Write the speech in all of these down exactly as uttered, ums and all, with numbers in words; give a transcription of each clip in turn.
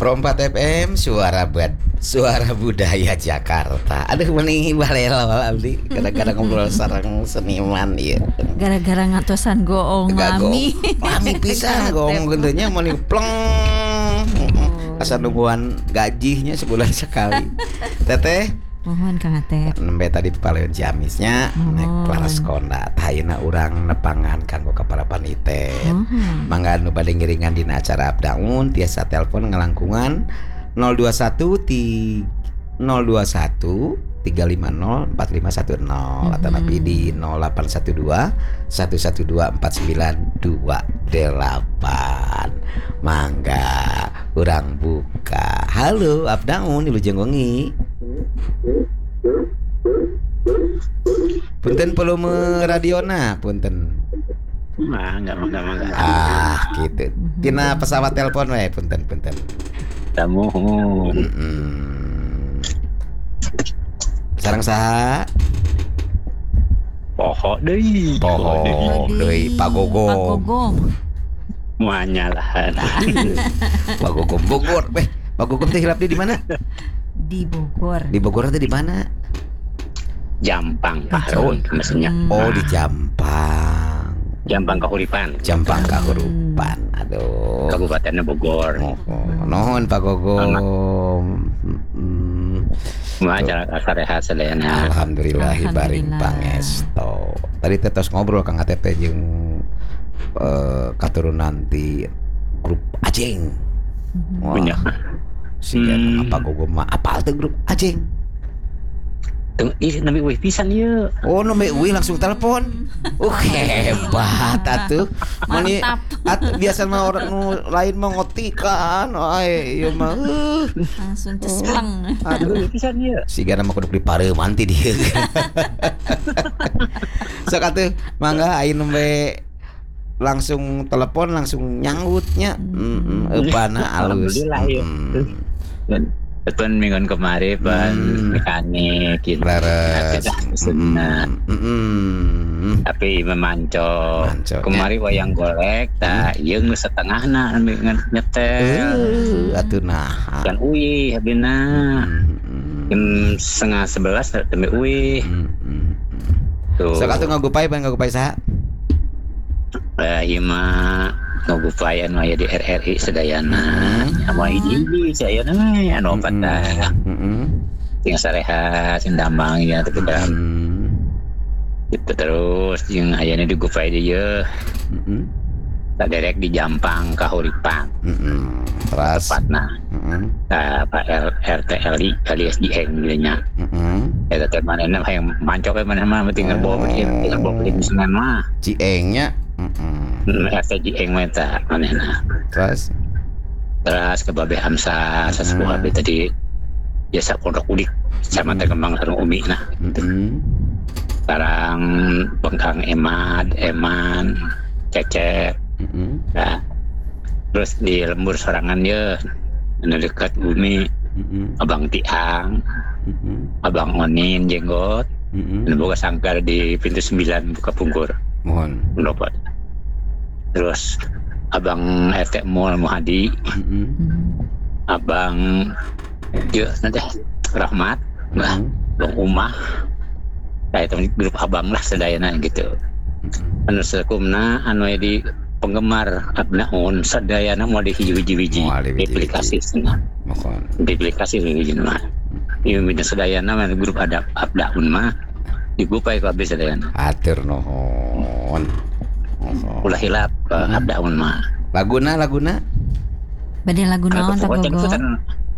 Pro empat F M suara bad, suara budaya Jakarta. Aduh mending balelo abdi kadang-kadang ngobrol sareng seniman ieu. Gara-gara ngatosan goong lami. Lami pisan goong gendenya meni pleng. Asa nungguan gajihnya sebulan sekali. Teteh mohon Kang Atep. Nembe tadi paleun Ciamisnya naik Laras Konda. Tayina urang nepangan kanggo kepala panite. Mangga nu bade ngiringan dina acara Abdaun tiasa telepon ngelangkungan nol dua satu tiga lima nol empat lima satu nol atau napi di nol delapan satu dua satu satu dua empat sembilan dua delapan. Mangga urang buka. Halo Abdaun ilu jenggongi. Punten volume radiona punten. Mah enggak enggak enggak. Ah gitu. Tina pesawat telepon we punten punten. Tamu. Mm-mm. Sareng saha? Poho deui. Poho deui Pagogong. Pagogong. Muanya lah. Pagogong Bogor. Weh, Pagogong teh hilap di mana? Di Bogor. Di Bogor teh di mana? Jampang Paharun maksudnya. Oh, di Jampang. Jampang Kahuripan. Jampang Kahuripan. Aduh. Kabupaten Bogor. Oh, oh. Nuhun Pagogong. Mm. Mah acara sarehat sadayana. Alhamdulillah baring pangesto. Tadi tetos ngobrol Kang Atep jeung uh, katurunan di grup Aceng. Wah. Punya. Sian hmm. apa Pagogong mah apal teh grup Aceng. Tunggu, ih, namanya wih pisan ya. Oh, namanya wih langsung telepon. Uh, hebat atuh. Mani at, biasa mah orang lain mah ngotikan. Ai, ieu mah uh. langsung cespleng. Aduh, pisan ya. Sigana mah kudu di pareuman ti dieu. Sok atuh, mangga aing nembe langsung telepon langsung nyangutnya. Heeh, mm, eupana alus. Alhamdulillah ya. Betul minggu kemarin pan hmm. mekanik gitu. Laras. Mm. Mm. Tapi memanco. Kemarin ya. Wayang golek tak mm. Yeung setengahna dengan nyetel. Uh, atuh nah. Kan uih habina. Mm. Jam setengah sebelas tembe uih. Mm. Tuh. Sok atuh ngagupai pan ngagupai saha? Eh ieu mah ngagupayan mah ya di R R I sedayana. Amo ini saya namanya anu opat tah. Heeh. Ting sarehat sing damang ya teh kita. Itu terus jeung ayana digupai dieu. Heeh. Saderek di Jampang Kahuripan. Heeh. Terus tepatna. Heeh. Tah Pak R T L I alias Dieng dieu nya. Heeh. Eta teh manehna hayang mancok we maneh mah tinggal bawa tinggal bawa beli mesenan mah. Ciengnya. Heeh. R T Dieng mah eta manehna. Terus Terus ke Babe Hamzah sesepuh Babe tadi biasa pondok udik sama teh kembang sareng umi nah. Heeh. Sekarang Bengkang Emad, Eman, Cecep. Heeh. Nah. Terus di lembur sorangan ya anu dekat bumi. Heeh. Abang Tiang. Heeh. Abang Onin jenggot. Heeh. Anu boga sangkar di pintu sembilan buka pungkur. Mohon. Mendapat. Terus Abang R T Mall Muhadi. Heeh. Abang ya nanti Rahmat, Mbah, Bang Umah. Kayak teman grup abang lah sedayana gitu. Anu sakumna anu di penggemar Abdaun sadayana mau di hiji-hiji aplikasi cenah. Mohon. Aplikasi hiji mah. Ieu bina sadayana mah grup ada Abdaun mah digupai ka abdi sadayana. Atur nuhun. Ulah hilap ke Abdaun mah. Laguna laguna. Bade lagu naon Pagogong?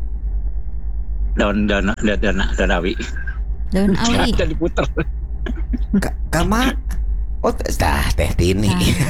Daun daun daun daun daun Daun awi. Jadi puter. Kama oh tah teh tini.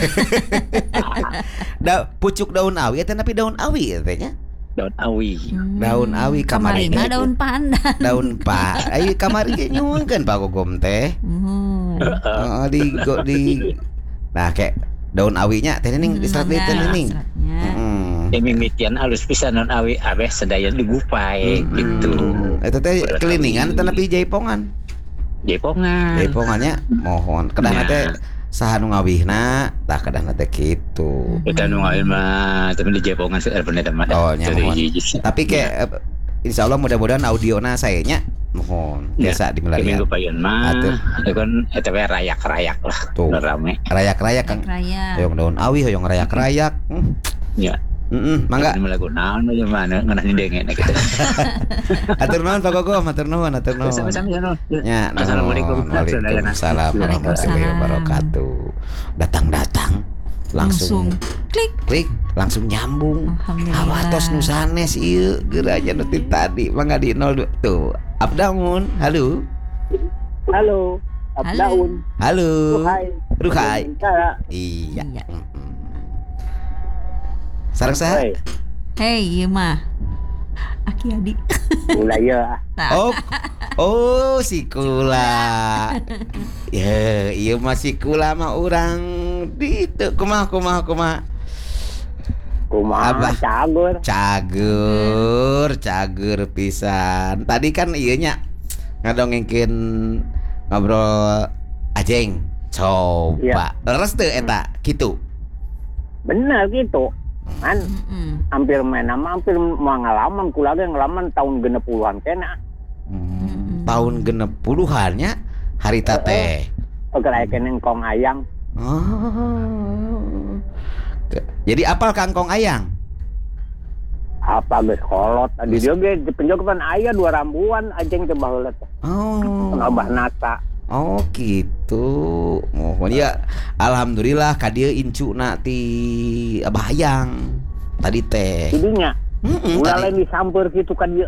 Da pucuk daun awi eta tapi daun awi teh nya. Daun awi. Hmm. Daun awi kamari. Kamarina daun pandan. Daun pa. Ayo kamari ge nyuwunkeun Pagogong teh. Hmm. Heeh di go di nah kayak daun awinya teh ning istirahat deui teh ning. Heeh. Mimitian halus pisan daun awi abeh sedaya digupai gitu. Eta teh keliningan eta nepi jaipongan. Jaipongan. Jaipongannya mohon. Kedahna teh saha nu ngawihna tah kadang teh kitu. Kita nu ngawin mah tapi di Jepongan seueur bener mah. Oh nya mohon. Tapi ke insya Allah mudah-mudahan audiona sayanya mohon biasa ya, dimilarian. Minggu payeun mah itu kan eta we rayak-rayak lah. Tuh. Rame. Rayak-rayak Kang. Hoyong daun awi hoyong rayak-rayak. Hmm. Ya. Heeh, mangga. Ini lagu naon aja mana ngeunah dengeng gitu. Atur nuhun Pak Gogo, matur nuhun, atur nuhun. Sama-sama Ya, Assalamualaikum. Waalaikumsalam warahmatullahi wabarakatuh. Datang-datang langsung, langsung klik klik langsung nyambung. Alhamdulillah. Awatos nu sanes ieu geuraja nu tadi mangga di nol dua tuh. Abdaun, halo. Halo, Abdaun. Halo. Ruhai. Ruhai. Cara. Iya. Iya. Mm-mm. Sareng saha? Hei, Hei, ieu mah Aki Adi. ulah ya. Oh, oh si Kula. Ya, iya mah si Kula mah urang di teu kumaha kumaha kumaha. Kumaha Abah. cagur. Cagur, cagur pisan. Tadi kan ieu nya ngadongengkeun ngobrol Ajeng. Coba. Leres teu eta kitu. Bener gitu. Man, Mm-mm. hampir main nama hampir mau ngalaman kula ge ngalaman tahun genep puluhan kena. Hmm, tahun genep puluhannya harita teh. Gerai keneng kong ayang. Oh. Ke- Jadi apal kangkong ayang? Apa geus kolot. Di dia ge di penjogepan aya dua rambuan ajeng teh baheula teh. Oh. Abah nasa. Oh gitu. Mohon ya. Alhamdulillah ka dieu incuna ti Abah Hayang. Tadi teh. Didinya. Heeh, Ulah tadi. lain disamper kitu ka dieu.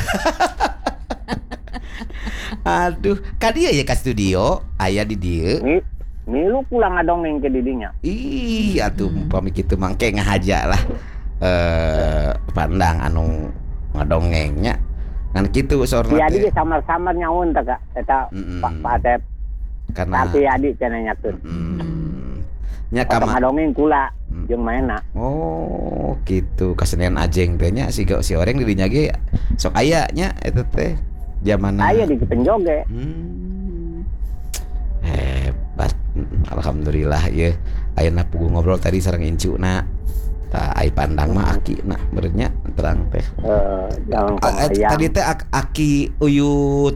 Aduh, ka dieu ya ka studio, aya di dieu. Ni milu kula ngadongeng ke didinya. Ih, atuh pami kitu mangke ngahaja lah. Eh, pandang anu ngadongengnya. Kan kitu sorna Si Adi teh. ge samar-samar nyaun teh Kak. Eta Mm-mm. Pak Pak Atep. Karena Tapi Adi cenah nyakeun. mm, nya Kama kama. ngadongeng kula Mm. jeung maena. Oh, gitu. Kesenian Ajeng teh nya si si orang di dinya ge sok aya nya eta teh zamanna. Aya di penjoge. Hmm. Hebat. Alhamdulillah ya. Ayeuna pugu ngobrol tadi sareng incuna. Tah ai pandang mah Aki na beurnya terang teh. Eh, jangan kong A- eh, ayang. Tadi teh Ak- Aki Uyut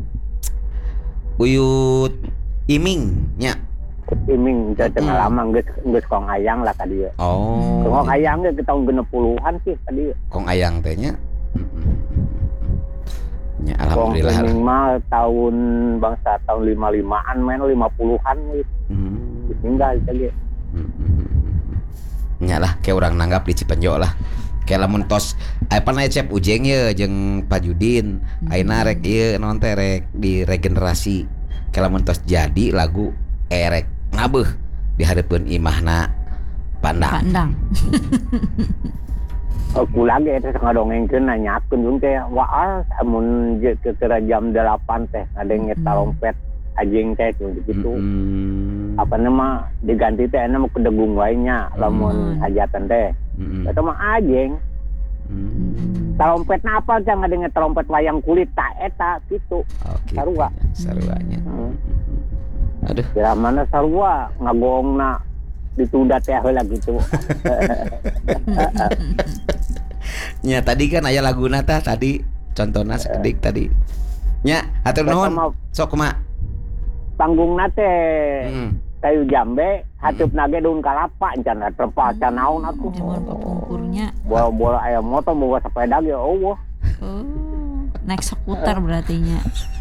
Uyut Iming nya. Iming teh Mm. pengalaman geus geus kong ayang lah ka dieu. Oh. Kong ayang ge ke tahun genep puluhan sih ka dieu. Kong ayang teh nya. Nya Kong alhamdulillah. iming mah tahun bangsa tahun lima limaan main lima puluhan gitu. Hmm. Tinggal teh ge. Nya lah kayak orang nanggap di Cipenjo lah. Kayak lamun tos apa namanya Cep Ujeng ye jeung Pak Judin. Ayeuna rek ieu naon teh rek di regenerasi. Kayak lamun tos jadi lagu erek ngabeuh di hareupeun imahna pandang. Pandang. Oh, kula ge teh ngadongengkeun nanyakeun jeung teh waal amun je ke kira jam delapan teh ngadenge tarompet ajeng teh gitu. Mm-mm. Apa nama diganti teh ena mah kedegung wae nya lamun hajatan teh. Mm-mm. Eta mah ajeng. Mm. Tarompetna apa aja ngadenge tarompet wayang kulit tak eta gitu. Oh, gitu Sarua. nya, saruanya. Hmm. Aduh. Kira mana sarua ngagongna ditunda teh heula gitu. Nya tadi kan aya laguna tah tadi contohna sakedik tadi. Nya hatur Eta nuhun. mah Sok kumaha? panggungna teh Mm. kayu jambe, hateupna ge daun kalapa encan terpal can naon atuh. Zaman papungkurnya. Bola-bola aya motor bawa sepeda ge eueuh. Oh, naik skuter berarti nya.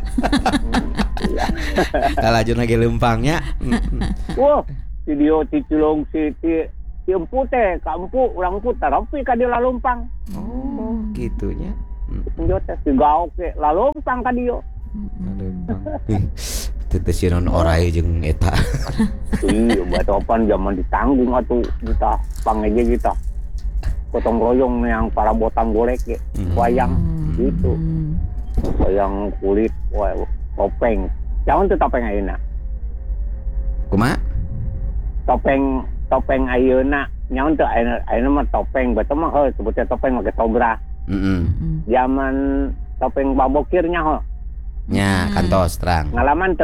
Kalajuna ge leumpangnya. Wah, video Ciculong si ti si empu teh, ka empu urang empu tarampi ka dieu lalumpang. Oh, gitunya. Penjo teh si gaok ge lalumpang ka dieu. Teu sieun orai jeung eta. Iya, buat opan zaman ditanggung atuh kita pangeje kita. Gotong royong yang para botang golek ge, Hmm. wayang gitu. Hmm. Wayang kulit, wa- topeng. Jangan tuh topeng ayeuna. Kumaha? Topeng topeng ayeuna, nyaon teu ayeuna ayeuna mah topeng, batu mah heuh sebutnya topeng make togra. Heeh. Hmm. Zaman topeng babokir nya heuh. Nya kantos terang. Ngalaman teu?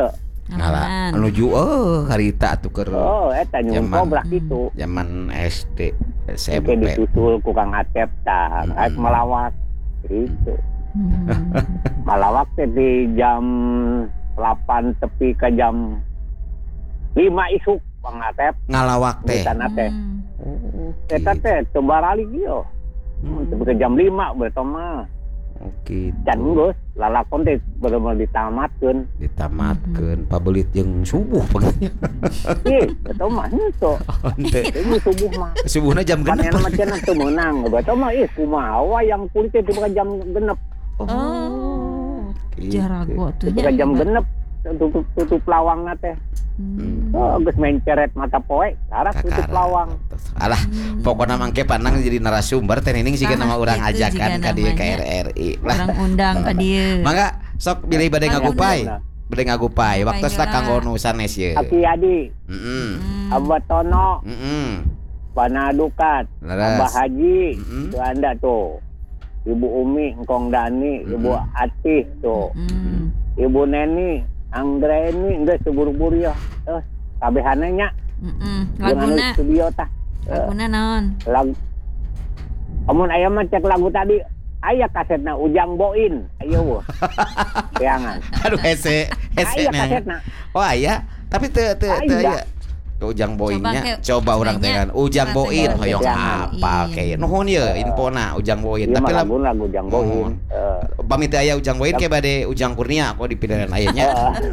Ngalah menuju oh harita atuh keur Oh, eta nyumun Zaman. kobrak itu. zaman S D S M Oke P. disusul ku Kang Acep tah, Mm-mm. ais melawak. Itu. Hmm. Malawak teh di jam delapan tepi ke jam lima isuk Kang Acep Ngalawak di teh. sana teh. Hmm. Eta teh teu barali ieu. Tepi ke jam lima beto mah. Oke. Can geus lalakon teh bener-bener ditamatkeun. Ditamatkeun pabelit jeung subuh pagi. Ih, beto mah henteu. Henteu. Ini subuh mah. Subuhna jam genep. Panenna mah cenah teu meunang. Beto mah ih kumaha wayang kulit teh tiba ka jam genep. Oh, Gitu. jarago tuh Tiba ka jam genep tutup tutup lawangna teh. Hmm. Oh, geus main ceret mata poe, sarak tutup Kakara. lawang. Alah, pokoknya mangke panang jadi narasumber teh ning sih Tah, nama urang gitu ajakan juga ka dieu ka namanya. R R I. Lah, Orang undang ka dieu. mangga sok pilih bade Mangga ngagupay. undang. Bade ngagupay. Ngagupay Waktosna heula. kanggo nu sanes ye. Aki Adi, Heeh. Hmm. Abah Tono, Heeh. Panadukat, Laras. Abah Haji, Mm-mm. tuh anda tuh. Ibu Umi, Engkong Dani, Ibu Mm-mm. Atih tuh. Hmm. Ibu Neni, Anggreni, enggak seburu-buru ya. Terus kabehananya Hmm. jangan Laguna, studio tah. laguna naon? Lagu Amun aya mah cek lagu tadi aya kasetna Ujang Boin. Ayo weuh. Jangan. Aduh hese, hese Aya nih. kasetna. Oh aya, tapi teu teu teu Aya. aya. Ujang boinnya ke- coba orang teh kan Ujang Rasa boin Ujang hoyong Boin. apa kayak nuhun ye infona Ujang boin Ieu tapi mah lah lagu lagu Ujang Boin. Mohon. Eh. pamit aya Ujang boin kayak bade Ujang Kurnia kok dipilihan ayahnya.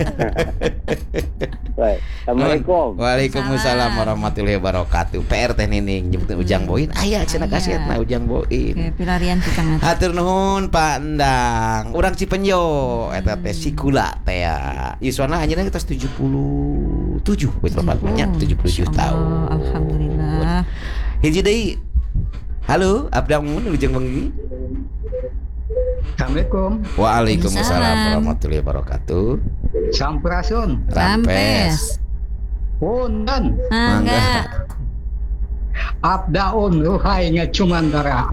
Baik. Assalamualaikum. Waalaikumsalam warahmatullahi wabarakatuh. P R teh nining nyebutin Ujang boin aya cenah Aya. kasetna Ujang boin. Oke, pilarian kita ngat. Hatur nuhun Pak Endang. Urang Cipenyo eta teh sikula teh ya. Yuswana anjeunna geus tujuh puluh tujuh we tepatnya tujuh puluh tujuh tahun. Oh, alhamdulillah. Hiji deui. Halo, Abdang mun ujung bengi. Assalamualaikum. Waalaikumsalam Waalaikumsalam. warahmatullahi wabarakatuh. Sampurasun. Rampes. Punten. Mangga. Abdaun ruhai ngecumantara.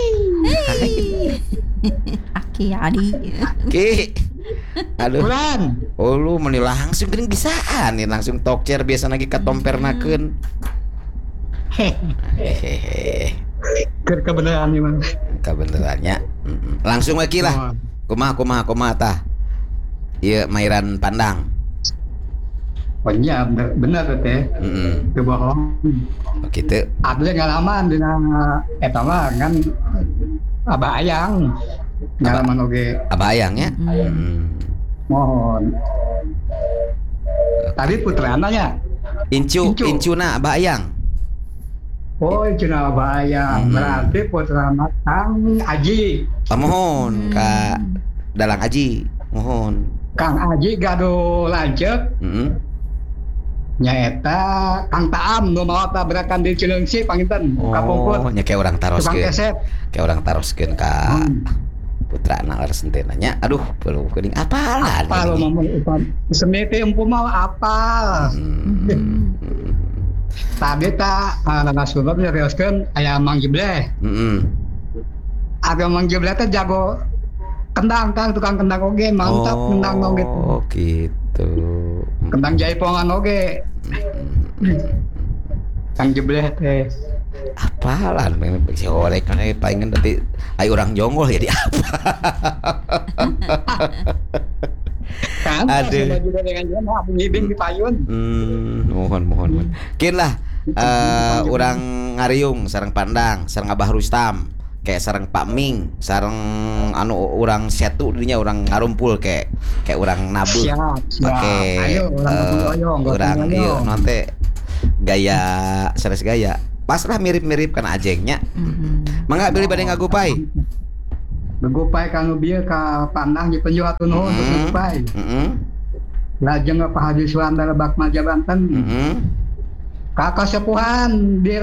Aki Adi. Ki. Aduh. Bulan. Oh lu meni langsung geuning bisaan nih langsung tokcer biasa lagi katompernakeun. Hehehe. Keur kebenaran ieu mah. Kebenerannya. Mm-mm. Langsung we Ki lah. Kumaha kumaha kumaha tah. Ieu mairan pandang. Oh iya bener, bener teh. Heeh. Teu bohong. Oh kitu. Abdi ngalaman dina eta mah kan Abah Ayang. Ngalaman oge. Abah Ayang ya. Hmm. Hmm. Mohon. Tadi putrana nya. Incu, Incu. incuna Abah Ayang. Oh, cenah Abah Ayang. Hmm. Berarti putrana Kang Aji. Pamohon ka Dalang Aji. Mohon. Kang Aji gado lanceuk. Heeh. Nyaeta Kang Taam nu maot tabrakan di Cileungsi panginten kapungkur Oh, nya kayak orang tukang taroskeun. keset. Kayak orang taroskeun ka Hmm. putrana laras henteu nya. Aduh, belum geuning apalan. Apa lo mau upan seni teh empu mah apal. Hmm. Tadi ta anak sulap nyarioskeun aya Mang Jibleh. Heeh. Ada Mang Jibleh teh jago kendang Kang tukang kendang oge mantap kendang oge. Oh, gitu. Kendang jaipongan oge. Kang Jibleh teh. Apalan pengen si orek kan palingan tadi ai urang jonggol jadi apa. Kan Aduh. sama juga dengan dia mah ngibing di payun. Hmm, mohon mohon mohon. Kin lah eh urang ngariung sareng Pandang, sareng Abah Rustam, kayak sareng Pak Ming, sareng anu urang setu dinya urang ngarumpul kayak kayak urang nabuh. Siap, siap. Pakai Ayo urang eh, gotong royong, gotong urang royong. ieu nanti gaya sanes gaya. Pas lah mirip-mirip kan ajengnya. Hmm. Mangga beli bade ngagupay. Begupay kang bieu ka Pandang di penjual atuh nuhun Hmm. begupay. Heeh. Lajeng Pak Haji Suandara Bakmaja Banten. Heeh. Kakak sepuhan di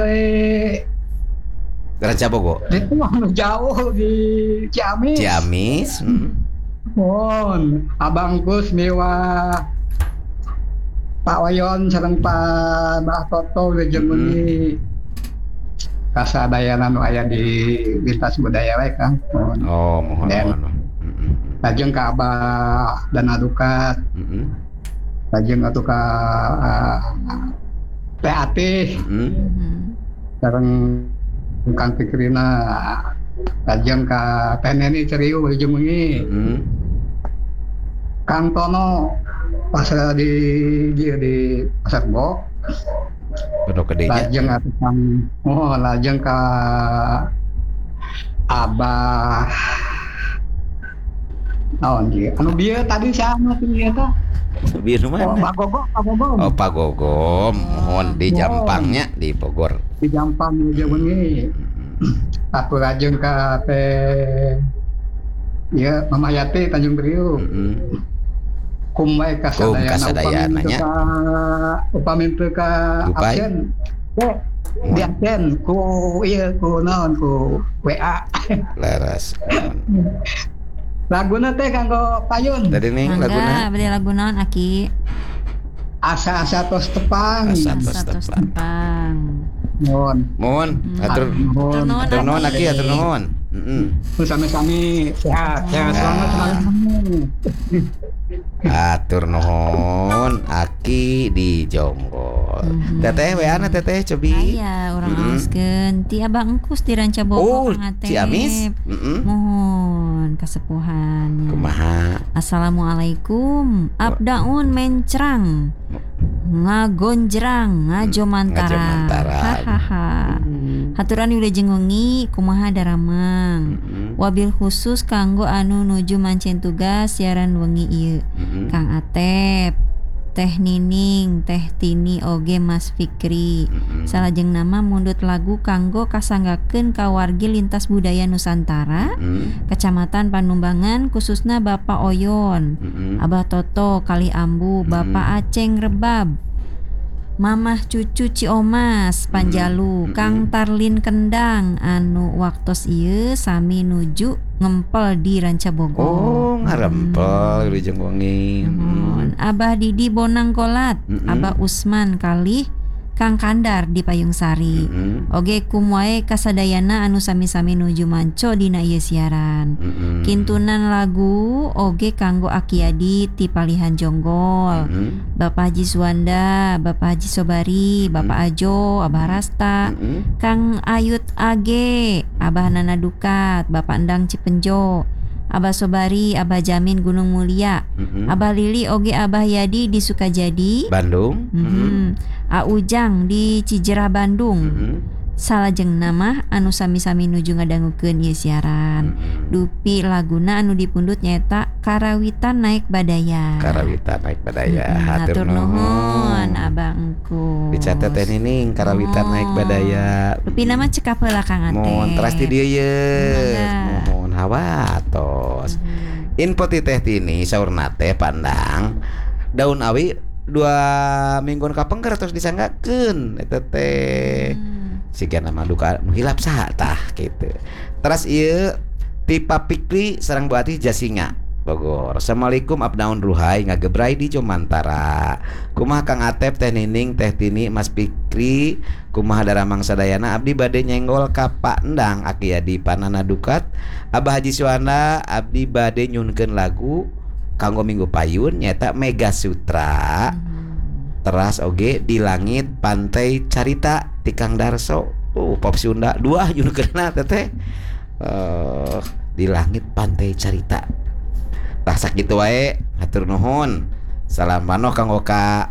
Ranca Bogo. di anu jauh di Ciamis. Ciamis. Hmm. Mohon Abang Kus miwa Pak Wayon sareng Pak Mbah Toto lajeng Hmm. meuni kasadayana nu aya di lintas budaya wae Kang. Mohon. Oh, mohon Dan- mohon. Heeh. Lajeng ka Abah Dana Dukat. Heeh. lajeng atuh ka uh, T A T Mm-mm. Mhm. sareng Kang Fikrina lajeng ka Teh Neni Ceriu lajeng wengi Mm-mm. Kang Tono pas di di di Pasar Bo Pondok Gedenya. lajeng atuh Kang oh lajeng ka Abah naon dia anu bieu tadi sama tuh dia tah Biar oh mana? Pak Gogo Pak Gogo Oh, Pak Gogom, mohon di Jampangnya di Bogor. di Jampang lajeng wengi aku lajeng ka teh ya Mama Yati Tanjung Priuk Mm-mm. kum wae Kum kasadayana kasadayananya. upami teu ka Dupai. absen teh di absen ku ieu ku naon ku W A Leres. laguna teh kanggo payun Tadi nih Mangga laguna bade lagu naon Aki? asa-asa tos tepang Asa. Atas Asa tos tepang. tepang. mohon mohon atur Atur nuhun, atur nuhun Aki. Aki, atur nuhun. Heeh. sami-sami sehat sehat Ya. selamat selamat Atur nuhun Aki di Jonggol. Mhm. Teteh W A na teteh cobi. Aya urang Mm-mm. aoskeun ti Abang Engkus di Ranca Oh, Bogor Kang Atep. Ciamis. Heeh. Mohon kasepuhan. Kumaha? Assalamualaikum. Abdaun mencrang. Ngagonjrang, ngajomantaran. Ngajomantaran. Hahaha. Haturan wilujeng wengi kumaha daramang. Heeh. Wabil khusus kanggo anu nuju mancen tugas siaran wengi ieu. Heeh. Kang Atep, Teh Nining, Teh Tini oge Mas Fikri. Heeh. Salajeng nama mundut lagu kanggo kasanggakeun ka wargi lintas budaya Nusantara, Heeh. Kecamatan Panumbangan khususna Bapak Oyon, Heeh. Abah Toto Kali Ambu, Bapak Aceng Rebab, Mamah Cucu Ciomas Panjalu, Mm-mm. Kang Tarlin Kendang anu waktos ieu sami nuju ngempel di Ranca Bogor. Oh, ngarempel wilujeng wengi. Mohon. Abah Didi Bonang Kolat, Mm-mm. Abah Usman kalih Kang Kandar di Payung Sari. Heeh. Oge kumae kasadayana anu sami-sami nuju manco dina ieu siaran. Heeh. Kintunan lagu oge kanggo Aki Adi ti Palihan Jonggol. Heeh. Bapak Haji Suwanda, Bapak Haji Sobari, Bapak Ajo, Abah Rasta, Heeh. Kang Ayut Age, Abah Nana Dukat, Bapak Endang Cipenjo, Abah Sobari, Abah Jamin Gunung Mulia, Heeh. Abah Lili oge Abah Yadi di Sukajadi, Bandung. mhm, A Ujang di Cijerah Bandung. Heeh. Salajeng nama anu sami-sami nuju ngadangukeun ieu siaran. Heeh. Dupi laguna anu dipundut nyaeta Karawitan Naik Badaya. Karawitan naik badaya. Mm, Hatur hatur nuhun nuhun. Abang Engkus. Dicatat teh nining Karawitan naik badaya. Dupi nama cekap heula Kang Atep. Mohon teras di dieu ye. Mangga. Mohon hawatos. Mhm. Info ti teh tini saurna teh pandang daun awi dua mingguan kapengker terus disanggakeun eta teh. Hmm. Siga nama duka nu hilap saha tah gitu. Teras ieu ti Pak Fikri sareng Bu Ati Jasinga Bogor. Assalamualaikum Abdaun Ruhai ngagebrai di Jomantara. Kumaha Kang Atep, Teh Nining, Teh Tini, Mas Fikri, kumaha daramang sadayana abdi bade nyenggol ka Pak Endang Aki Adi Panana Dukat. Abah Haji Suwana abdi bade nyunkeun lagu kanggo Minggu Payun nyata Mega Sutra. Teras oge di langit pantai carita ti Kang Darso. Oh, pop Sunda dua nyunkeunna teteh. Uh, di langit pantai carita. Tah sakitu wae hatur nuhun. Salam panoh kanggo ka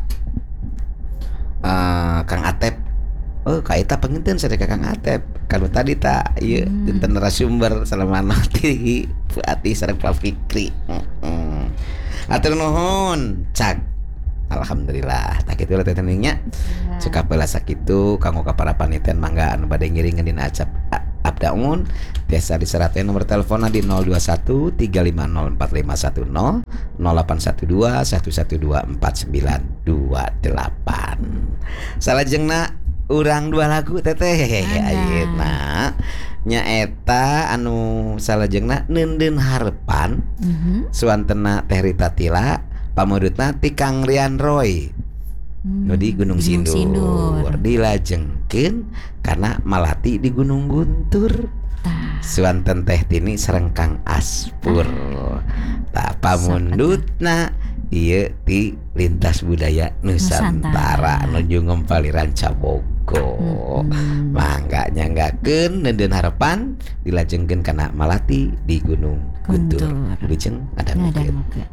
uh, Kang Atep. Oh, ka eta penginten sadaya Kang Atep. Kanu tadi tak ieu Hmm. dinten narasumber salam panoh ti Bu Ati sareng Pak Fikri. Heeh. Hatur nuhun, cak. Alhamdulillah. Tak kitu lah teh teningnya. Cekap heula sakitu kanggo ka para panitian mangga anu bade ngiringeun dina acap Abdaun biasa diseratin nomor teleponnya di nol dua satu tiga lima nol empat lima satu nol nol delapan satu dua satu satu dua empat sembilan dua delapan. Salajengna urang dua lagu teteh ayeuna nyaeta anu salajengna Neundeun Harepan Mhm. suantena Teh Rita Tila pamudutna ti Kang Rian Roy Hmm. nu di Gunung Sindur, Sindur. dilajengkeun karena Malati di Gunung Guntur. Tah. Suanten teh tini sareng Kang Aspur. Tah pamundutna ieu ti lintas budaya Nusantara nuju ngempaliran Cabogo. Mangga nyanggakeun Nenden Harapan dilajengkeun kana Malati di Gunung Guntur. Lujeng ngadangukeun.